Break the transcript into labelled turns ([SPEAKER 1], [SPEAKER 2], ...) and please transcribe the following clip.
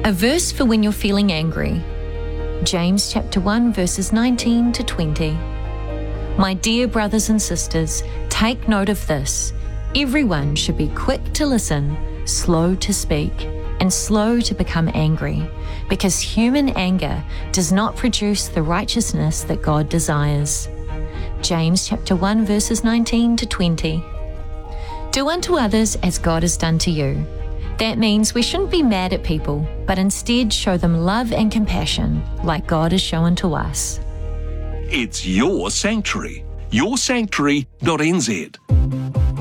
[SPEAKER 1] A verse for when you're feeling angry. James chapter 1 verses 19 to 20. My dear brothers and sisters, take note of this. Everyone should be quick to listen, slow to speak, and slow to become angry, because human anger does not produce the righteousness that God desires. James chapter 1 verses 19 to 20. Do unto others as God has done to you. That means we shouldn't be mad at people, but instead show them love and compassion like God has shown to us.
[SPEAKER 2] It's your sanctuary. Yoursanctuary.nz.